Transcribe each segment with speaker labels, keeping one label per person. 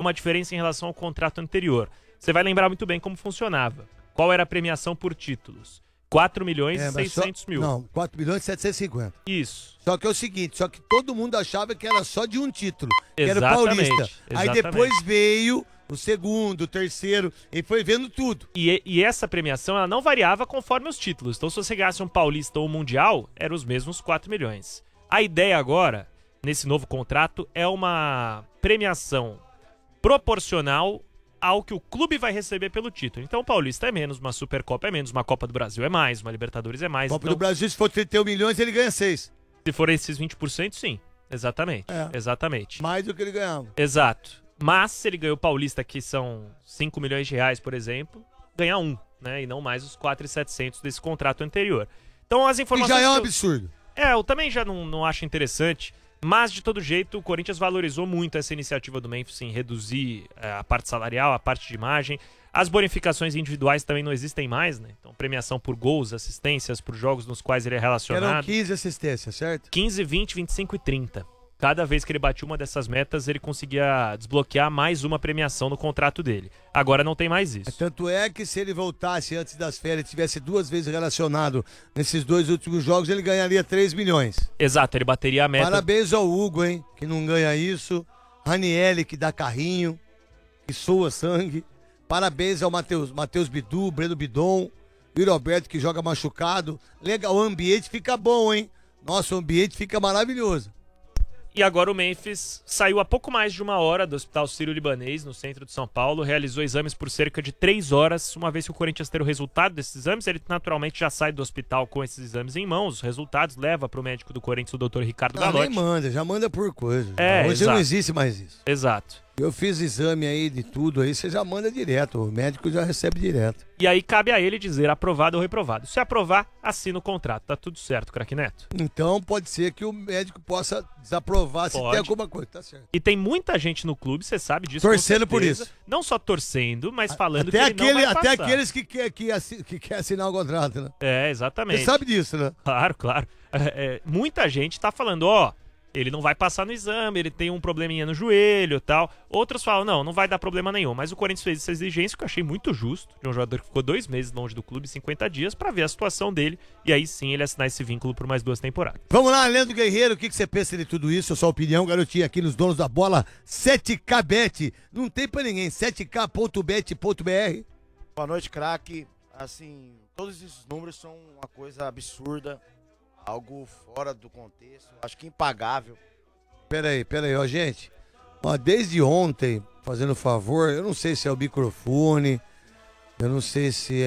Speaker 1: uma diferença em relação ao contrato anterior. Você vai lembrar muito bem como funcionava. Qual era a premiação por títulos? 4 milhões e 600 mil.
Speaker 2: Não, 4 milhões e 750.
Speaker 1: Isso.
Speaker 2: Só que é o seguinte, só que todo mundo achava que era só de um título, que era o
Speaker 1: Exatamente,
Speaker 2: Paulista. Aí depois veio o segundo, o terceiro, e foi vendo tudo.
Speaker 1: E essa premiação ela não variava conforme os títulos. Então se você ganhasse um Paulista ou um Mundial, eram os mesmos 4 milhões. A ideia agora, nesse novo contrato, é uma premiação proporcional ao que o clube vai receber pelo título. Então o Paulista é menos, uma Supercopa é menos, uma Copa do Brasil é mais, uma Libertadores é mais.
Speaker 2: Copa
Speaker 1: então,
Speaker 2: do Brasil, se for 31 milhões, ele ganha 6.
Speaker 1: se for esses 20%, sim. Exatamente. Exatamente.
Speaker 2: Mais do que ele ganhava.
Speaker 1: Exato. Mas se ele ganhou o Paulista, que são 5 milhões de reais, por exemplo, ganha 1, né? E não mais os 4.700 desse contrato anterior. Então as informações...
Speaker 2: E já é um absurdo.
Speaker 1: Eu também já não acho interessante. Mas, de todo jeito, o Corinthians valorizou muito essa iniciativa do Memphis em reduzir a parte salarial, a parte de imagem. As bonificações individuais também não existem mais, né? Então, premiação por gols, assistências, por jogos nos quais ele é relacionado.
Speaker 2: Eram 15 assistências, certo?
Speaker 1: 15, 20, 25 e 30. Cada vez que ele batia uma dessas metas, ele conseguia desbloquear mais uma premiação no contrato dele. Agora não tem mais isso.
Speaker 2: Tanto é que se ele voltasse antes das férias e tivesse 2 vezes relacionado nesses 2 últimos jogos, ele ganharia 3 milhões.
Speaker 1: Exato, ele bateria a meta.
Speaker 2: Parabéns ao Hugo, hein, que não ganha isso. Ranielli, que dá carrinho, que soa sangue. Parabéns ao Matheus Bidu, Breno Bidon, e o Roberto, que joga machucado. Legal, o ambiente fica bom, hein? Nossa, o ambiente fica maravilhoso.
Speaker 1: E agora o Memphis saiu há pouco mais de 1 hora do Hospital Sírio-Libanês, no centro de São Paulo, realizou exames por cerca de 3 horas. Uma vez que o Corinthians ter o resultado desses exames, ele naturalmente já sai do hospital com esses exames em mãos. Os resultados leva para o médico do Corinthians, o Dr. Ricardo Galotti.
Speaker 2: Já manda por coisa. Hoje
Speaker 1: exato.
Speaker 2: não existe mais isso.
Speaker 1: Exato.
Speaker 2: Eu fiz exame aí de tudo aí, você já manda direto, o médico já recebe direto.
Speaker 1: E aí cabe a ele dizer aprovado ou reprovado. Se aprovar, assina o contrato. Tá tudo certo, craque Neto.
Speaker 2: Então pode ser que o médico possa desaprovar se tem alguma coisa, tá certo.
Speaker 1: E tem muita gente no clube, você sabe disso.
Speaker 2: Torcendo por isso.
Speaker 1: Não só torcendo, mas falando
Speaker 2: até
Speaker 1: que ele não vai
Speaker 2: até
Speaker 1: passar.
Speaker 2: aqueles que quer assinar o contrato, né?
Speaker 1: Exatamente.
Speaker 2: Você sabe disso, né?
Speaker 1: Claro. Muita gente tá falando, ele não vai passar no exame, ele tem um probleminha no joelho e tal. Outros falam, não vai dar problema nenhum. Mas o Corinthians fez essa exigência, que eu achei muito justo, de um jogador que ficou 2 meses longe do clube, 50 dias, pra ver a situação dele. E aí sim ele assinar esse vínculo por mais 2 temporadas.
Speaker 2: Vamos lá, Leandro Guerreiro, o que você pensa de tudo isso? A sua opinião, garotinho, aqui nos Donos da Bola, 7K Bet. Não tem pra ninguém, 7k.bet.br.
Speaker 3: Boa noite, craque. Assim, todos esses números são uma coisa absurda. Algo fora do contexto, acho que impagável.
Speaker 2: Pera aí, gente. Desde ontem, fazendo favor, eu não sei se é o microfone, eu não sei se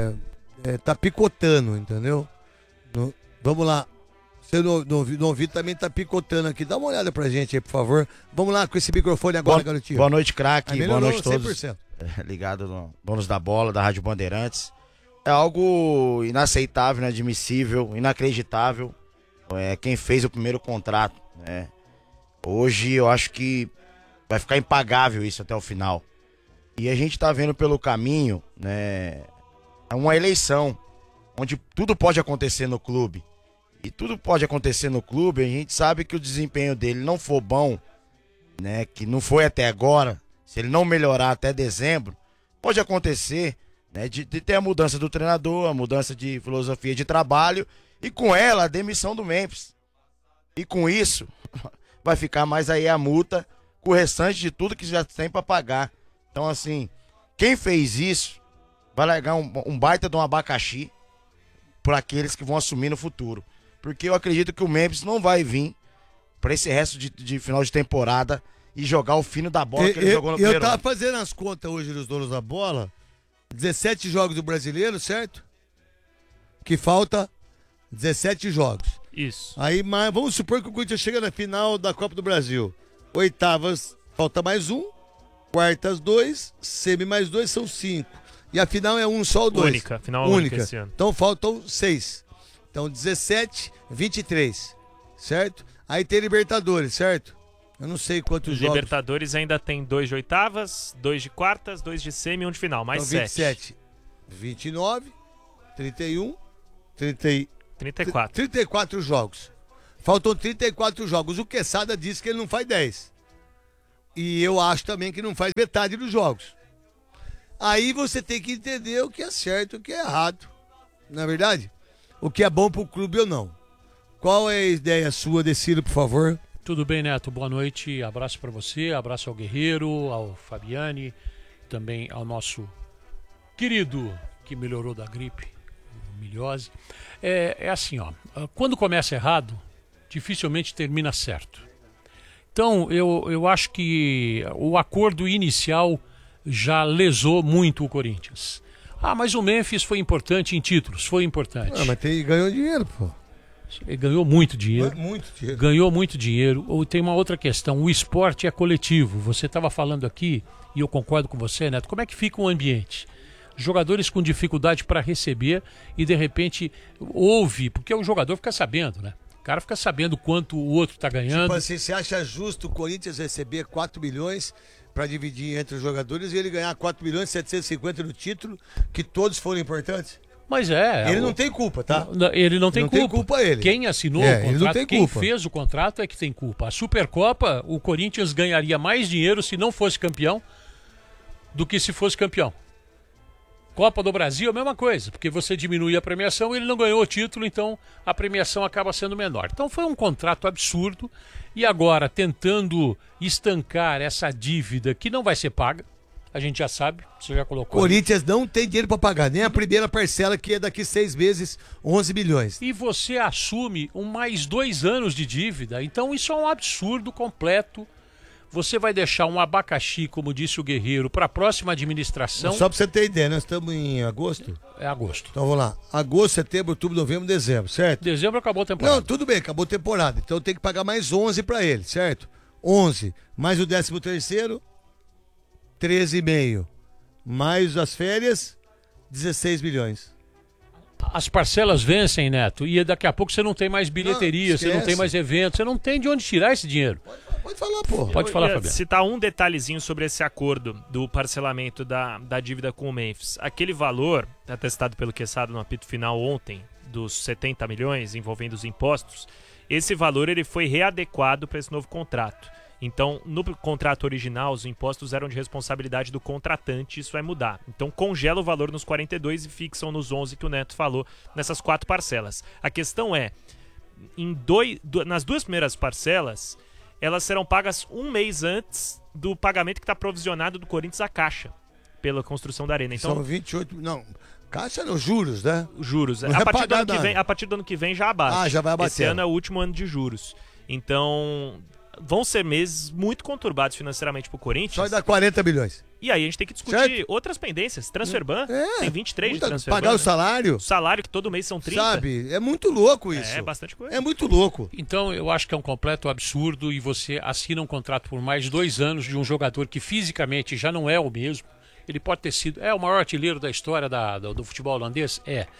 Speaker 2: tá picotando, entendeu? Vamos lá. Se eu não ouvi, também tá picotando aqui. Dá uma olhada pra gente aí, por favor. Vamos lá com esse microfone agora, garotinho.
Speaker 3: Boa noite, craque. Boa noite a todos.
Speaker 2: 100%.
Speaker 3: Ligado no Donos da Bola, da Rádio Bandeirantes. É algo inaceitável, inadmissível, inacreditável. Quem fez o primeiro contrato, né? Hoje eu acho que vai ficar impagável isso até o final. E a gente tá vendo pelo caminho, né? É uma eleição onde tudo pode acontecer no clube. E tudo pode acontecer no clube, a gente sabe que o desempenho dele não for bom, né? Que não foi até agora, se ele não melhorar até dezembro, pode acontecer, né, de ter a mudança do treinador, a mudança de filosofia de trabalho e com ela a demissão do Memphis. E com isso vai ficar mais aí a multa com o restante de tudo que já tem para pagar. Então assim, quem fez isso vai largar um baita de um abacaxi para aqueles que vão assumir no futuro. Porque eu acredito que o Memphis não vai vir para esse resto de final de temporada e jogar o fino da bola que ele jogou no primeiro ano.
Speaker 2: Eu tava fazendo as contas hoje dos Donos da Bola. 17 jogos do Brasileiro, certo? Que falta 17 jogos.
Speaker 1: Isso.
Speaker 2: Aí, mas vamos supor que o Corinthians chega na final da Copa do Brasil. Oitavas, falta mais 1. Quartas, 2. Semi mais 2, são 5. E a final é 1 só ou 2?
Speaker 1: Única, final única esse ano.
Speaker 2: Então faltam 6. Então 17, 23. Certo? Aí tem Libertadores, certo? Eu não sei quantos jogos.
Speaker 1: Libertadores ainda tem 2 de oitavas, 2 de quartas, 2 de semi e 1 de final, mais
Speaker 2: então,
Speaker 1: 7.
Speaker 2: 27, 29, 31,
Speaker 1: 34.
Speaker 2: 34 jogos. Faltam 34 jogos. O Quesada disse que ele não faz 10. E eu acho também que não faz metade dos jogos. Aí você tem que entender o que é certo e o que é errado. Não é verdade? O que é bom pro clube ou não. Qual é a ideia sua, Decilo, por favor?
Speaker 4: Tudo bem, Neto? Boa noite. Abraço para você, abraço ao Guerreiro, ao Fabiani, também ao nosso querido que melhorou da gripe, miliose. É assim, ó. Quando começa errado, dificilmente termina certo. Então, eu acho que o acordo inicial já lesou muito o Corinthians. Mas o Memphis foi importante em títulos, foi importante.
Speaker 2: Mas ganhou dinheiro, pô.
Speaker 4: Ele ganhou muito dinheiro.
Speaker 2: Muito dinheiro.
Speaker 4: Ganhou muito dinheiro. Ou tem uma outra questão, o esporte é coletivo. Você estava falando aqui, e eu concordo com você, Neto, como é que fica o ambiente? Jogadores com dificuldade para receber e de repente ouve, porque o jogador fica sabendo, né? O cara fica sabendo quanto o outro está ganhando.
Speaker 2: Tipo assim, você acha justo o Corinthians receber 4 milhões para dividir entre os jogadores e ele ganhar 4 milhões e 750 no título, que todos foram importantes?
Speaker 4: Mas
Speaker 2: ele não tem culpa, tá?
Speaker 4: Ele não tem culpa.
Speaker 2: Tem culpa ele.
Speaker 4: Quem assinou o
Speaker 2: ele não
Speaker 4: contrato,
Speaker 2: tem
Speaker 4: quem
Speaker 2: culpa.
Speaker 4: fez o contrato é que tem culpa. A Supercopa, o Corinthians ganharia mais dinheiro se não fosse campeão do que se fosse campeão. Copa do Brasil é a mesma coisa, porque você diminui a premiação e ele não ganhou o título, então a premiação acaba sendo menor. Então foi um contrato absurdo e agora tentando estancar essa dívida que não vai ser paga, a gente já sabe, você já colocou.
Speaker 2: Corinthians não tem dinheiro para pagar, nem a primeira parcela que é daqui 6 meses, 11 milhões.
Speaker 4: E você assume mais 2 anos de dívida, então isso é um absurdo completo. Você vai deixar um abacaxi, como disse o Guerreiro, para a próxima administração.
Speaker 2: Só para você ter ideia, nós estamos em agosto?
Speaker 4: É agosto.
Speaker 2: Então vamos lá. Agosto, setembro, outubro, novembro, dezembro, certo?
Speaker 4: Dezembro acabou a temporada.
Speaker 2: Não, tudo bem, acabou a temporada. Então tem que pagar mais 11 para ele, certo? 11, mais o 13º, 13,5. Mais as férias, 16 milhões.
Speaker 4: As parcelas vencem, Neto, e daqui a pouco você não tem mais bilheteria, você não tem mais eventos, você não tem de onde tirar esse dinheiro.
Speaker 2: Pode falar, pô.
Speaker 4: Pode falar,
Speaker 1: Eu ia
Speaker 4: Fabiano.
Speaker 1: citar um detalhezinho sobre esse acordo do parcelamento da dívida com o Memphis. Aquele valor, atestado pelo Quesada no apito final ontem, dos 70 milhões envolvendo os impostos, esse valor ele foi readequado para esse novo contrato. Então, no contrato original, os impostos eram de responsabilidade do contratante, isso vai mudar. Então, congela o valor nos 42 e fixam nos 11 que o Neto falou, nessas 4 parcelas. A questão é, nas 2 primeiras parcelas, elas serão pagas 1 mês antes do pagamento que está provisionado do Corinthians à Caixa, pela construção da arena. Então,
Speaker 2: são 28, não, Caixa não, juros, né?
Speaker 1: Juros.
Speaker 2: Não
Speaker 1: A partir do ano que vem já abate.
Speaker 2: Já vai abater.
Speaker 1: Esse ano é o último ano de juros. Então, vão ser meses muito conturbados financeiramente pro Corinthians.
Speaker 2: Só dá 40 bilhões.
Speaker 1: E aí a gente tem que discutir outras pendências. Transferban, tem 23 de Transferban.
Speaker 2: Pagar o salário.
Speaker 1: O salário que todo mês são 30.
Speaker 2: Sabe, é muito louco isso.
Speaker 1: É bastante coisa.
Speaker 2: É muito louco.
Speaker 4: Então eu acho que é um completo absurdo e você assina um contrato por mais 2 anos de um jogador que fisicamente já não é o mesmo. Ele pode ter sido, o maior artilheiro da história do futebol holandês?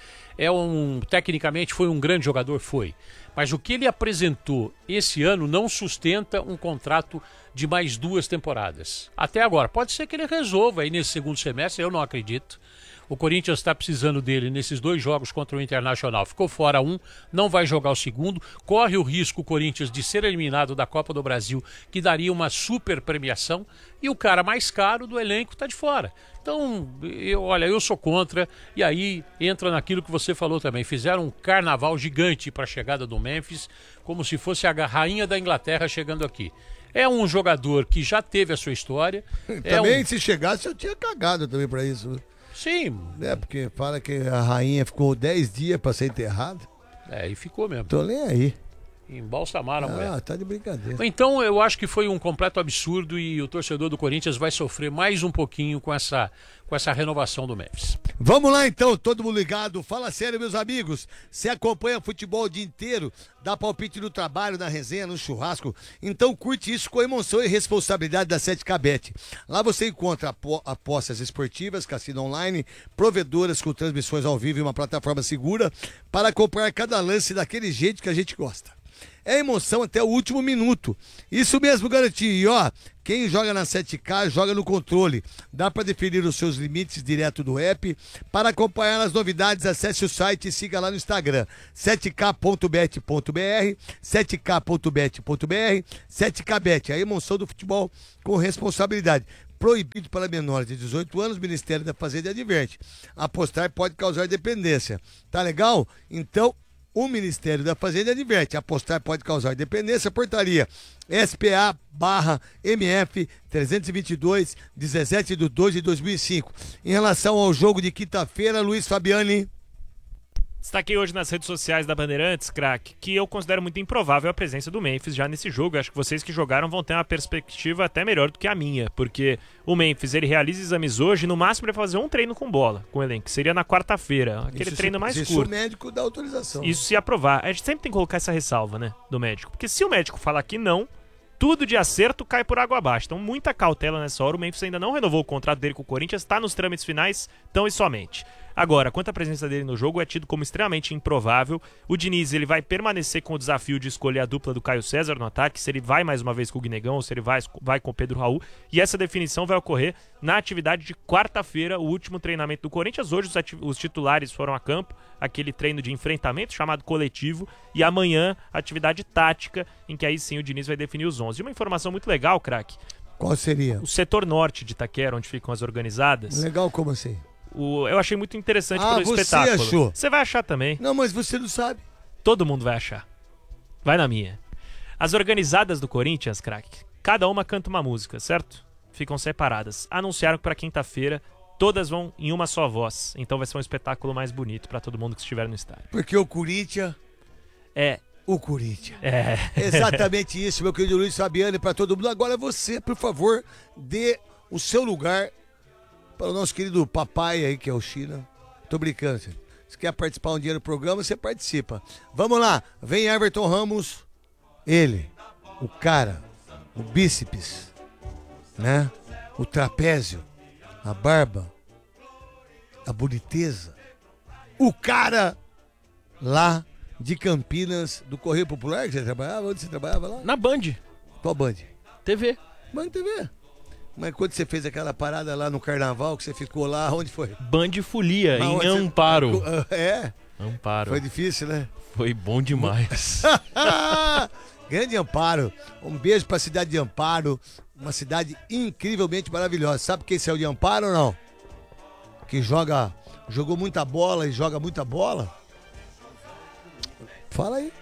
Speaker 4: Tecnicamente foi um grande jogador? Foi. Mas o que ele apresentou esse ano não sustenta um contrato de mais 2 temporadas. Até agora. Pode ser que ele resolva aí nesse segundo semestre, eu não acredito. O Corinthians está precisando dele nesses 2 jogos contra o Internacional. Ficou fora um, não vai jogar o segundo. Corre o risco o Corinthians de ser eliminado da Copa do Brasil, que daria uma super premiação. E o cara mais caro do elenco está de fora. Então, eu sou contra. E aí entra naquilo que você falou também. Fizeram um carnaval gigante para a chegada do Memphis, como se fosse a rainha da Inglaterra chegando aqui. É um jogador que já teve a sua história.
Speaker 2: Também, se chegasse, eu tinha cagado também para isso.
Speaker 4: Sim.
Speaker 2: Porque fala que a rainha ficou 10 dias pra ser enterrada.
Speaker 4: E ficou mesmo.
Speaker 2: Tô nem aí.
Speaker 4: Embalsamaram a mulher.
Speaker 2: Tá de brincadeira.
Speaker 4: Então eu acho que foi um completo absurdo e o torcedor do Corinthians vai sofrer mais um pouquinho com essa renovação do Memphis.
Speaker 2: Vamos lá então, todo mundo ligado. Fala sério, meus amigos. Você acompanha futebol o dia inteiro, dá palpite no trabalho, na resenha, no churrasco. Então curte isso com emoção e responsabilidade da 7K-Bet. Lá você encontra apostas esportivas, cassino online, provedoras com transmissões ao vivo e uma plataforma segura para acompanhar cada lance daquele jeito que a gente gosta. É emoção até o último minuto. Isso mesmo, garantia. E ó, quem joga na 7K, joga no controle. Dá para definir os seus limites direto do app. Para acompanhar as novidades, acesse o site e siga lá no Instagram. 7k.bet.br, 7k.bet.br, 7kbet. A emoção do futebol com responsabilidade. Proibido para menores de 18 anos, o Ministério da Fazenda adverte. Apostar pode causar dependência. Tá legal? Então, o Ministério da Fazenda adverte. Apostar pode causar dependência. Portaria SPA/MF 322, 17/2/2005. Em relação ao jogo de quinta-feira, Luiz Fabiani.
Speaker 1: Destaquei hoje nas redes sociais da Bandeirantes, craque, que eu considero muito improvável a presença do Memphis já nesse jogo. Eu acho que vocês que jogaram vão ter uma perspectiva até melhor do que a minha, porque o Memphis, ele realiza exames hoje, no máximo ele vai fazer um treino com bola, com o elenco, que seria na quarta-feira, aquele treino mais curto.
Speaker 2: Isso o médico dá autorização.
Speaker 1: Isso se aprovar. A gente sempre tem que colocar essa ressalva, né, do médico, porque se o médico falar que não, tudo de acerto cai por água abaixo. Então, muita cautela nessa hora. O Memphis ainda não renovou o contrato dele com o Corinthians, está nos trâmites finais, tão e somente. Agora, quanto à presença dele no jogo, é tido como extremamente improvável. O Diniz, ele vai permanecer com o desafio de escolher a dupla do Caio César no ataque, se ele vai mais uma vez com o Guinegão ou se ele vai com o Pedro Raul. E essa definição vai ocorrer na atividade de quarta-feira, o último treinamento do Corinthians. Hoje os titulares foram a campo, aquele treino de enfrentamento chamado coletivo. E amanhã, atividade tática, em que aí sim o Diniz vai definir os 11. E uma informação muito legal, craque.
Speaker 2: Qual seria?
Speaker 1: O setor norte de Itaquera, onde ficam as organizadas.
Speaker 2: Legal como assim?
Speaker 1: Eu achei muito interessante pelo
Speaker 2: você
Speaker 1: espetáculo.
Speaker 2: Achou?
Speaker 1: Você vai achar também.
Speaker 2: Não, mas você não sabe.
Speaker 1: Todo mundo vai achar. Vai na minha. As organizadas do Corinthians, craque, cada uma canta uma música, certo? Ficam separadas. Anunciaram que para quinta-feira todas vão em uma só voz. Então vai ser um espetáculo mais bonito para todo mundo que estiver no estádio.
Speaker 2: Porque o Corinthians
Speaker 1: é
Speaker 2: o Corinthians.
Speaker 1: É.
Speaker 2: Exatamente isso, meu querido Luiz Fabiani, para todo mundo. Agora você, por favor, dê o seu lugar para o nosso querido papai aí, que é o China. Tô brincando. Se quer participar um dia do programa, você participa. Vamos lá. Vem Everton Ramos. Ele, o cara, o bíceps, né? O trapézio, a barba, a boniteza. O cara lá de Campinas, do Correio Popular, que você trabalhava? Onde você trabalhava lá?
Speaker 5: Na Band.
Speaker 2: Qual Band?
Speaker 5: TV.
Speaker 2: Band TV. Mas quando você fez aquela parada lá no carnaval, que você ficou lá, onde foi?
Speaker 5: Band Folia,
Speaker 2: Mas
Speaker 5: em
Speaker 2: onde você-
Speaker 5: Amparo.
Speaker 2: É?
Speaker 5: Amparo.
Speaker 2: Foi difícil, né?
Speaker 5: Foi bom demais.
Speaker 2: Grande Amparo. Um beijo pra cidade de Amparo. Uma cidade incrivelmente maravilhosa. Sabe quem saiu de Amparo ou não? Que jogou muita bola e joga muita bola? Fala aí.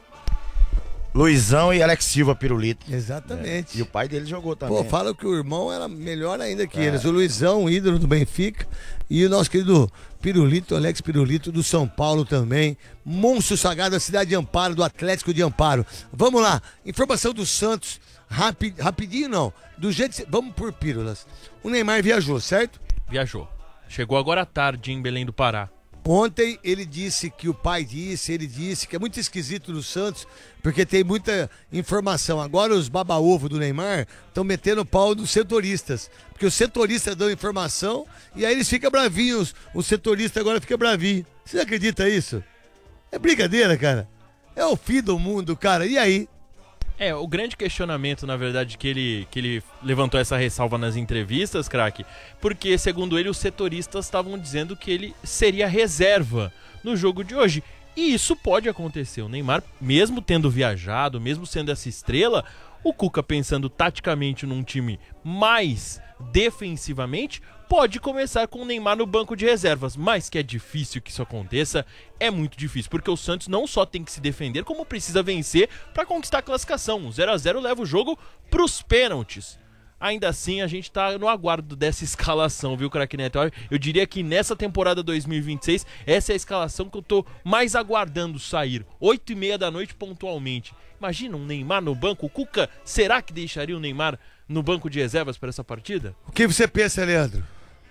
Speaker 3: Luizão e Alex Silva Pirulito.
Speaker 2: Exatamente.
Speaker 3: E o pai dele jogou também.
Speaker 2: Pô, fala que o irmão era melhor ainda que eles. O Luizão, ídolo do Benfica. E o nosso querido Pirulito, Alex Pirulito, do São Paulo também. Monstro sagrado da cidade de Amparo, do Atlético de Amparo. Vamos lá. Informação do Santos. Rapidinho não. Do jeito que... Vamos por pílulas. O Neymar viajou, certo?
Speaker 5: Viajou. Chegou agora à tarde em Belém do Pará.
Speaker 2: Ontem ele disse que o pai ele disse que é muito esquisito no Santos, porque tem muita informação. Agora os baba-ovo do Neymar estão metendo pau nos setoristas, porque os setoristas dão informação e aí eles ficam bravinhos. O setorista agora fica bravinho. Você acredita isso? É brincadeira, cara. É o fim do mundo, cara. E aí?
Speaker 5: O grande questionamento, na verdade, que ele levantou essa ressalva nas entrevistas, craque, porque, segundo ele, os setoristas estavam dizendo que ele seria reserva no jogo de hoje. E isso pode acontecer. O Neymar, mesmo tendo viajado, mesmo sendo essa estrela, o Cuca pensando taticamente num time mais defensivamente, pode começar com o Neymar no banco de reservas, mas que é difícil que isso aconteça, é muito difícil, porque o Santos não só tem que se defender, como precisa vencer para conquistar a classificação. O 0-0 leva o jogo pros pênaltis. Ainda assim, a gente tá no aguardo dessa escalação, viu, craque Neto? Eu diria que nessa temporada 2026, essa é a escalação que eu tô mais aguardando sair. 8h30 da noite pontualmente. Imagina um Neymar no banco. O Cuca, será que deixaria o Neymar no banco de reservas para essa partida?
Speaker 2: O que você pensa, Leandro?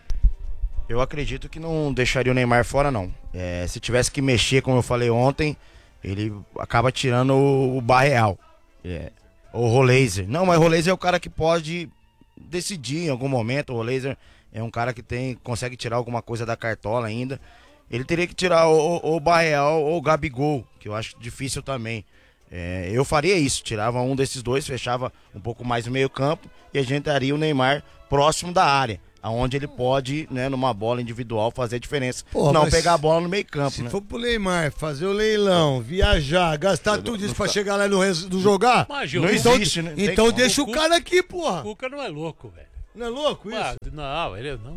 Speaker 3: Eu acredito que não deixaria o Neymar fora, não. Se tivesse que mexer, como eu falei ontem, ele acaba tirando o Barreal. O Rolaser. Não, mas o Rolaser é o cara que pode decidir em algum momento. O Rolaser é um cara que consegue tirar alguma coisa da cartola ainda. Ele teria que tirar o Barreal ou o Gabigol, que eu acho difícil também. Eu faria isso, tirava um desses dois, fechava um pouco mais o meio campo e a gente daria o Neymar próximo da área, aonde ele pode, né, numa bola individual fazer a diferença.
Speaker 2: Pô,
Speaker 3: não
Speaker 2: mas
Speaker 3: pegar a bola no meio campo,
Speaker 2: Se
Speaker 3: né?
Speaker 2: for pro Neymar fazer o leilão, viajar, gastar tudo isso pra chegar lá no jogar,
Speaker 4: Imagina,
Speaker 3: Não
Speaker 4: o
Speaker 3: existe, né? Não tem
Speaker 2: então
Speaker 3: como.
Speaker 2: deixa o cara aqui, porra.
Speaker 4: Cuca não é louco, velho.
Speaker 2: Não é louco isso?
Speaker 4: Ah, não,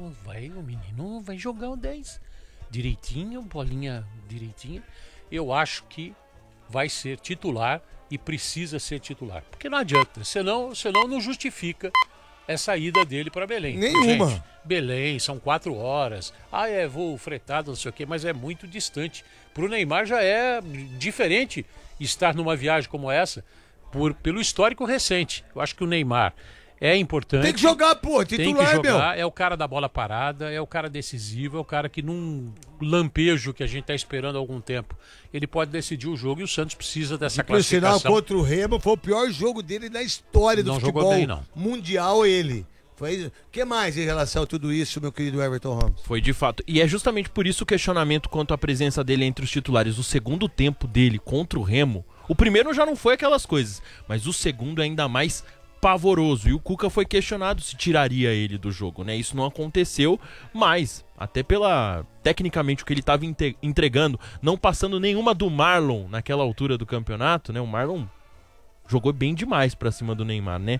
Speaker 4: o menino vai jogar o 10 direitinho, bolinha direitinha. Eu acho que vai ser titular e precisa ser titular. Porque não adianta, senão não justifica essa ida dele para Belém.
Speaker 2: Nenhuma.
Speaker 4: Gente, Belém, são 4 horas. Voo fretado, não sei o quê, mas é muito distante. Pro Neymar já é diferente estar numa viagem como essa, pelo histórico recente. Eu acho que o Neymar é importante.
Speaker 2: Tem que jogar, pô,
Speaker 4: Tem que
Speaker 2: titular, meu.
Speaker 4: jogar, é o cara da bola parada, é o cara decisivo, é o cara que num lampejo que a gente tá esperando há algum tempo, ele pode decidir o jogo e o Santos precisa dessa
Speaker 2: Por sinal,
Speaker 4: classificação.
Speaker 2: contra o Remo, foi o pior jogo dele na história do
Speaker 4: Não jogou
Speaker 2: futebol
Speaker 4: bem, não.
Speaker 2: mundial, ele. O que mais em relação a tudo isso, meu querido Everton Ramos?
Speaker 5: Foi de fato. E é justamente por isso o questionamento quanto à presença dele entre os titulares. O segundo tempo dele contra o Remo, o primeiro já não foi aquelas coisas, mas o segundo é ainda mais pavoroso. E o Cuca foi questionado se tiraria ele do jogo, né? Isso não aconteceu, mas até tecnicamente o que ele estava entregando, não passando nenhuma do Marlon naquela altura do campeonato, né? O Marlon jogou bem demais pra cima do Neymar, né?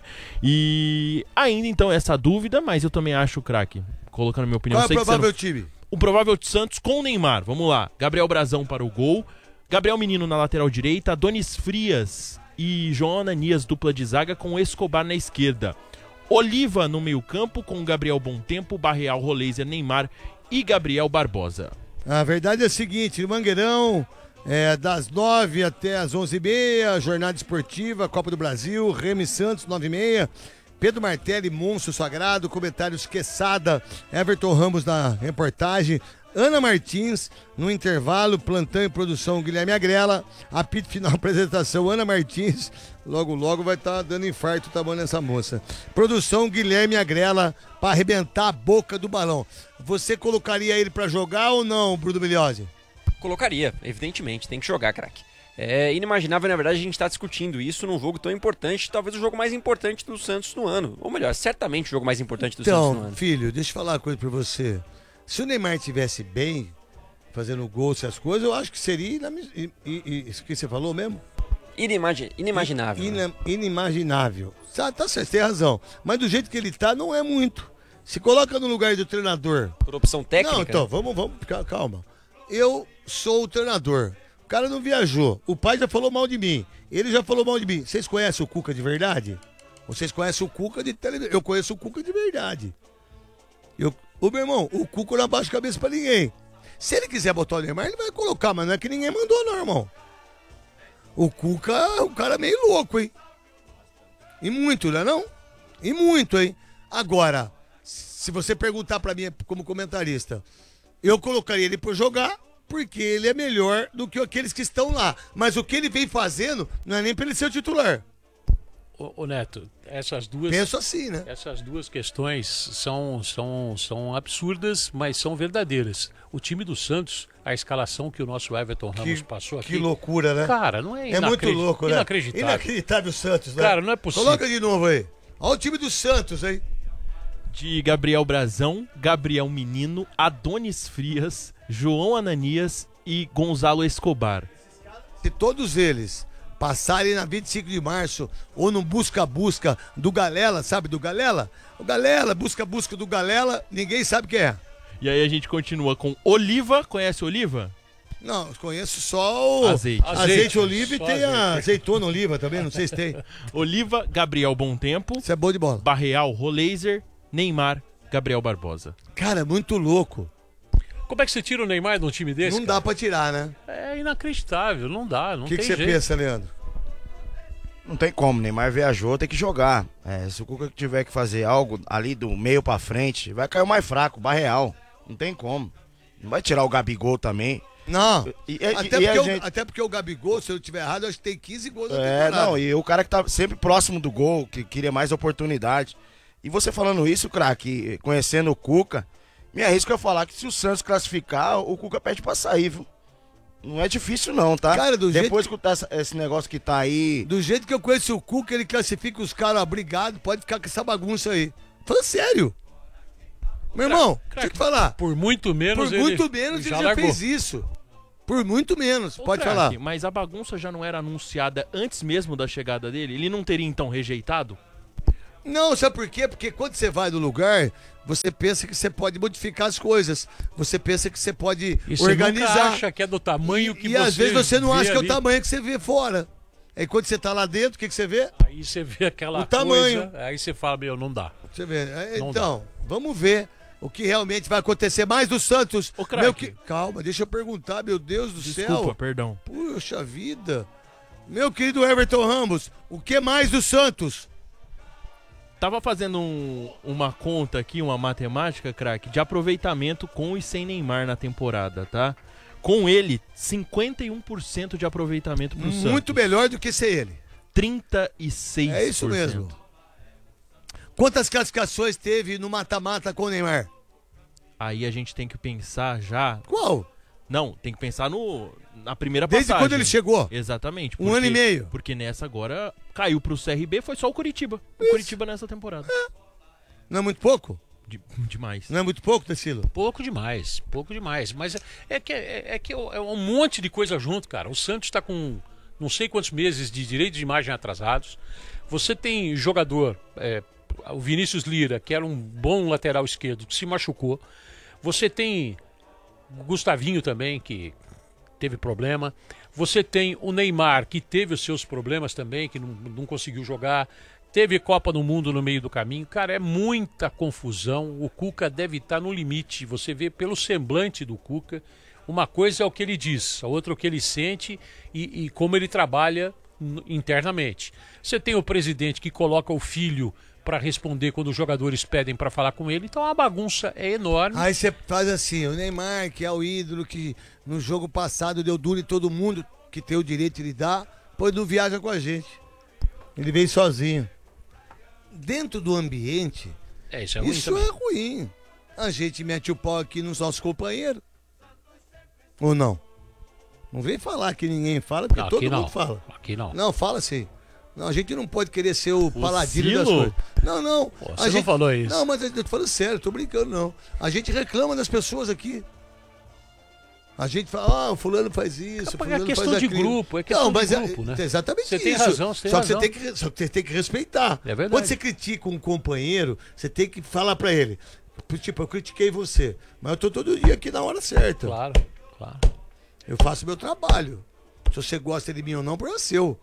Speaker 5: E ainda então essa dúvida, mas eu também acho, craque, colocando minha opinião.
Speaker 2: Qual é o
Speaker 5: sei que você
Speaker 2: provável
Speaker 5: não-
Speaker 2: time?
Speaker 5: O provável de Santos com o Neymar. Vamos lá. Gabriel Brazão para o gol. Gabriel Menino na lateral direita. Adonis Frias e João Ananias, dupla de zaga, com Escobar na esquerda. Oliva no meio campo com Gabriel Bontempo, Barreal, Roleiser, Neymar e Gabriel Barbosa.
Speaker 2: A verdade é a seguinte, no Mangueirão, das 9 até as 11h30, jornada esportiva, Copa do Brasil, Remy Santos, 9h30, Pedro Martelli, Monstro Sagrado, comentários Quesada, Everton Ramos na reportagem, Ana Martins, no intervalo, plantão e produção Guilherme Agrela, apito final apresentação Ana Martins, logo vai estar dando infarto o tamanho nessa moça. Produção Guilherme Agrela para arrebentar a boca do balão. Você colocaria ele para jogar ou não, Bruno Migliozzi?
Speaker 6: Colocaria, evidentemente, tem que jogar, craque. É inimaginável, na verdade, a gente estar discutindo isso num jogo tão importante, talvez o jogo mais importante do Santos no ano. Ou melhor, certamente o jogo mais importante do Santos no
Speaker 2: Então,
Speaker 6: ano.
Speaker 2: filho, deixa eu falar uma coisa pra você. Se o Neymar estivesse bem, fazendo gol, essas coisas, eu acho que seria isso que você falou mesmo?
Speaker 6: Inimaginável. né?
Speaker 2: Inimaginável. Tá certo, tem razão. Mas do jeito que ele tá, não é muito. Se coloca no lugar do treinador.
Speaker 6: Por opção técnica.
Speaker 2: Não, então, vamos, calma. Eu sou o treinador. O cara não viajou. O pai já falou mal de mim. Ele já falou mal de mim. Vocês conhecem o Cuca de verdade? Vocês conhecem o Cuca de televisão? Eu conheço o Cuca de verdade. Ô, meu irmão, o Cuca não abaixa a cabeça pra ninguém. Se ele quiser botar o Neymar, ele vai colocar, mas não é que ninguém mandou, não, irmão. O Cuca é um cara meio louco, hein? E muito, não é não? E muito, hein? Agora, se você perguntar pra mim como comentarista, eu colocaria ele pra jogar, porque ele é melhor do que aqueles que estão lá. Mas o que ele vem fazendo não é nem pra ele ser o titular.
Speaker 4: Ô Neto, essas duas...
Speaker 2: Penso assim, né?
Speaker 4: Essas duas questões são absurdas, mas são verdadeiras. O time do Santos, a escalação que o nosso Everton Ramos passou aqui...
Speaker 2: Que loucura, né?
Speaker 4: Cara, não é
Speaker 2: É muito louco, né?
Speaker 4: Inacreditável.
Speaker 2: Inacreditável o Santos, né?
Speaker 4: Cara, não é possível.
Speaker 2: Coloca de novo aí. Olha o time do Santos, hein?
Speaker 5: De Gabriel Brazão, Gabriel Menino, Adonis Frias, João Ananias e Gonzalo Escobar.
Speaker 2: Se todos eles passarem na 25 de março ou no busca-busca do Galela, sabe do Galela? O Galela, busca-busca do Galela, ninguém sabe quem é.
Speaker 5: E aí a gente continua com Oliva. Conhece Oliva?
Speaker 2: Não, eu conheço só o
Speaker 5: Azeite.
Speaker 2: azeite oliva e
Speaker 4: Só
Speaker 2: tem a
Speaker 4: azeite.
Speaker 2: azeitona oliva também, não sei se tem.
Speaker 5: Oliva, Gabriel Bontempo,
Speaker 2: Isso é bom de bola.
Speaker 5: Barreal, Roleiser, Neymar, Gabriel Barbosa.
Speaker 2: Cara, muito louco.
Speaker 4: Como é que você tira o Neymar de um time desse?
Speaker 2: Não dá pra tirar, né?
Speaker 4: É inacreditável, não dá, não
Speaker 2: O
Speaker 4: tem
Speaker 2: que você
Speaker 4: jeito.
Speaker 2: pensa, Leandro?
Speaker 3: Não tem como, Neymar viajou, tem que jogar. Se o Cuca tiver que fazer algo ali do meio pra frente, vai cair o mais fraco, o Barreal. Não tem como. Não vai tirar o Gabigol também.
Speaker 2: Não.
Speaker 3: E
Speaker 2: Até porque o Gabigol, se eu estiver errado, eu acho que tem 15 gols na temporada.
Speaker 3: não, e o cara que tá sempre próximo do gol, que queria mais oportunidade. E você falando isso, craque, conhecendo o Cuca, me arrisco a falar que se o Santos classificar, o Cuca pede pra sair, viu? não é difícil não, tá?
Speaker 2: Cara,
Speaker 3: Depois que tá esse negócio que tá aí...
Speaker 2: Do jeito que eu conheço o Cuca, ele classifica os caras, obrigado, pode ficar com essa bagunça aí. Falando sério. Meu irmão, deixa eu te falar.
Speaker 4: Por muito menos
Speaker 2: Por muito menos ele já
Speaker 4: largou.
Speaker 2: fez isso. Por muito menos,
Speaker 5: Ô,
Speaker 2: pode
Speaker 5: craque,
Speaker 2: falar.
Speaker 5: Mas a bagunça já não era anunciada antes mesmo da chegada dele? Ele não teria então rejeitado?
Speaker 2: Não, sabe por quê? Porque quando você vai no lugar, você pensa que você pode modificar as coisas. Você pensa que você pode
Speaker 4: E você
Speaker 2: organizar.
Speaker 4: nunca acha que é do tamanho que
Speaker 2: e
Speaker 4: você
Speaker 2: às vezes você não
Speaker 4: vê
Speaker 2: acha que é o
Speaker 4: ali.
Speaker 2: tamanho que você vê fora. Aí quando você tá lá dentro, o que você vê?
Speaker 4: Aí você vê aquela
Speaker 2: O tamanho.
Speaker 4: coisa, aí você fala, meu, não dá.
Speaker 2: Você vê.
Speaker 4: Não
Speaker 2: Então, vamos ver o que realmente vai acontecer mais do Santos.
Speaker 5: Ô, craque.
Speaker 2: Calma, deixa eu perguntar, meu Deus do
Speaker 5: Desculpa,
Speaker 2: céu.
Speaker 5: perdão.
Speaker 2: Puxa vida. Meu querido Everton Ramos, o que mais do Santos?
Speaker 5: Tava fazendo uma conta aqui, uma matemática, craque, de aproveitamento com e sem Neymar na temporada, tá? Com ele, 51% de aproveitamento pro Santos.
Speaker 2: Muito melhor do que ser ele.
Speaker 5: 36%.
Speaker 2: É isso mesmo. Quantas classificações teve no mata-mata com o Neymar?
Speaker 5: Aí a gente tem que pensar já...
Speaker 2: Qual?
Speaker 5: Não, tem que pensar na primeira
Speaker 2: Desde
Speaker 5: passagem.
Speaker 2: quando ele chegou?
Speaker 5: Exatamente.
Speaker 2: Um ano e meio.
Speaker 5: Porque nessa agora caiu pro CRB, foi só o Curitiba. O Curitiba nessa temporada.
Speaker 2: Não é muito pouco?
Speaker 5: Demais.
Speaker 2: Não é muito pouco, Tecilo?
Speaker 4: Pouco demais, pouco demais. Mas é que é um monte de coisa junto, cara. O Santos está com não sei quantos meses de direito de imagem atrasados. Você tem jogador, o Vinícius Lira, que era um bom lateral esquerdo, que se machucou. Você tem o Gustavinho também, que teve problema. Você tem o Neymar, que teve os seus problemas também, que não conseguiu jogar. Teve Copa do Mundo no meio do caminho. Cara, é muita confusão. O Cuca deve estar no limite. Você vê pelo semblante do Cuca. Uma coisa é o que ele diz, a outra é o que ele sente e como ele trabalha internamente. Você tem o presidente que coloca o filho para responder quando os jogadores pedem para falar com ele. Então a bagunça é enorme.
Speaker 2: Aí você faz assim, o Neymar, que é o ídolo, que no jogo passado deu duro em todo mundo, que tem o direito de lhe dar, depois não viaja com a gente. Ele veio sozinho. Dentro do ambiente,
Speaker 4: Isso é ruim
Speaker 2: isso
Speaker 4: também.
Speaker 2: é ruim. A gente mete o pau aqui nos nossos companheiros. Ou não? Não vem falar que ninguém fala, porque
Speaker 4: Não,
Speaker 2: todo
Speaker 4: aqui
Speaker 2: mundo
Speaker 4: não.
Speaker 2: fala.
Speaker 4: Aqui não.
Speaker 2: Não, fala assim. Não, a gente não pode querer ser o paladino das
Speaker 5: Silo?
Speaker 2: coisas. Não.
Speaker 4: Pô,
Speaker 2: a
Speaker 4: você não
Speaker 2: gente...
Speaker 4: falou isso.
Speaker 2: Não, mas eu tô falando sério, tô brincando não. A gente reclama das pessoas aqui. A gente fala, o fulano faz isso,
Speaker 4: É
Speaker 2: fulano
Speaker 4: questão
Speaker 2: faz
Speaker 4: de
Speaker 2: aquilo.
Speaker 4: grupo, é questão
Speaker 2: não, mas
Speaker 4: de grupo, né?
Speaker 2: Exatamente
Speaker 4: Você
Speaker 2: isso.
Speaker 4: tem razão, você tem
Speaker 2: Só
Speaker 4: razão.
Speaker 2: que você tem que respeitar.
Speaker 4: É verdade.
Speaker 2: Quando você critica um companheiro, você tem que falar pra ele. Tipo, eu critiquei você, mas eu tô todo dia aqui na hora certa.
Speaker 4: Claro.
Speaker 2: Eu faço meu trabalho. Se você gosta de mim ou não, problema seu.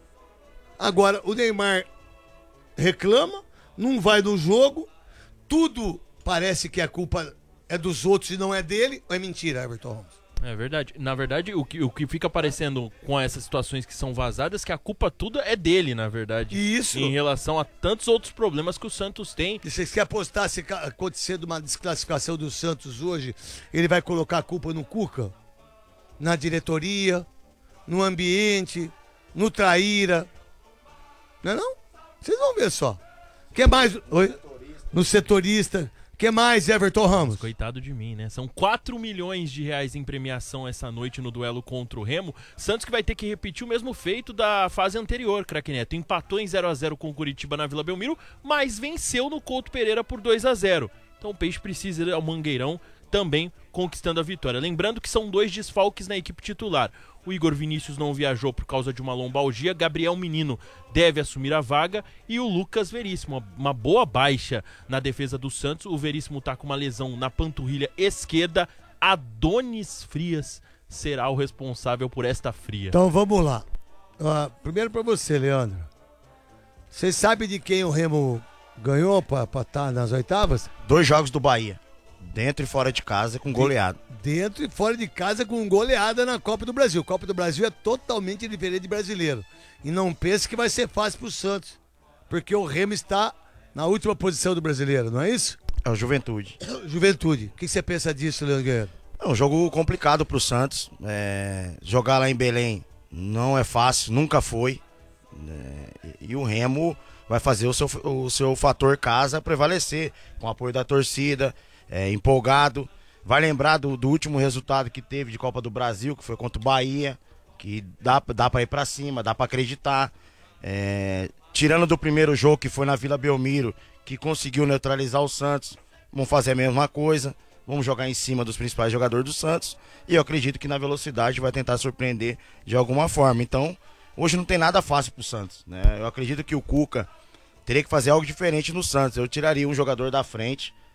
Speaker 2: Agora, o Neymar reclama, não vai no jogo, tudo parece que a culpa é dos outros e não é dele, ou é mentira, Everton Ramos?
Speaker 5: É verdade. Na verdade, o que fica aparecendo com essas situações que são vazadas, que a culpa tudo é dele, na verdade.
Speaker 2: Isso.
Speaker 5: Em relação a tantos outros problemas que o Santos tem.
Speaker 2: E vocês querem apostar se acontecendo uma desclassificação do Santos hoje, ele vai colocar a culpa no Cuca? Na diretoria, no ambiente, no traíra? Não é não? Vocês vão ver só. Que mais? Oi? No setorista. Que mais, Everton Ramos?
Speaker 5: Coitado de mim, né? São 4 milhões de reais em premiação essa noite no duelo contra o Remo. Santos que vai ter que repetir o mesmo feito da fase anterior, craque Neto. Empatou em 0x0 com o Curitiba na Vila Belmiro, mas venceu no Couto Pereira por 2x0. Então o Peixe precisa ir ao Mangueirão também conquistando a vitória. Lembrando que são 2 desfalques na equipe titular. O Igor Vinícius não viajou por causa de uma lombalgia, Gabriel Menino deve assumir a vaga e o Lucas Veríssimo, uma boa baixa na defesa do Santos. O Veríssimo tá com uma lesão na panturrilha esquerda. Adonis Frias será o responsável por esta fria.
Speaker 2: Então vamos lá. Primeiro pra você, Leandro. Você sabe de quem o Remo ganhou pra estar nas oitavas?
Speaker 3: 2 jogos do Bahia. Dentro e fora de casa com goleado.
Speaker 2: Dentro e fora de casa com goleada na Copa do Brasil. Copa do Brasil é totalmente diferente de brasileiro. E não pense que vai ser fácil pro Santos. Porque o Remo está na última posição do brasileiro, não é isso?
Speaker 3: É o Juventude.
Speaker 2: Juventude. O que você pensa disso, Leandro Guerreiro?
Speaker 3: É um jogo complicado pro Santos. Jogar lá em Belém não é fácil, nunca foi. E o Remo vai fazer o seu fator casa prevalecer, com o apoio da torcida, empolgado. Vai lembrar do último resultado que teve de Copa do Brasil, que foi contra o Bahia, que dá pra ir pra cima, dá pra acreditar. Tirando do primeiro jogo, que foi na Vila Belmiro, que conseguiu neutralizar o Santos, vamos fazer a mesma coisa, vamos jogar em cima dos principais jogadores do Santos, e eu acredito que na velocidade vai tentar surpreender de alguma forma. Então, hoje não tem nada fácil pro Santos, né? Eu acredito que o Cuca teria que fazer algo diferente no Santos. Eu tiraria um jogador da frente,